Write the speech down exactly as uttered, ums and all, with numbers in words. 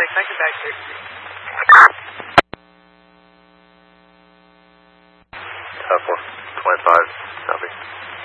thank you, back here. Tower four, twenty-five, copy.